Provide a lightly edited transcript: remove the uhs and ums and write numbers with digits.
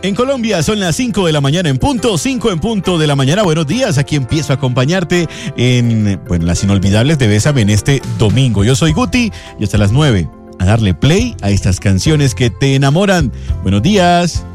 En Colombia son las 5 de la mañana en punto, 5 en punto de la mañana. Buenos días, aquí empiezo a acompañarte en las inolvidables de Bésame en este domingo. Yo soy Guti y hasta las 9 a darle play a estas canciones que te enamoran. Buenos días.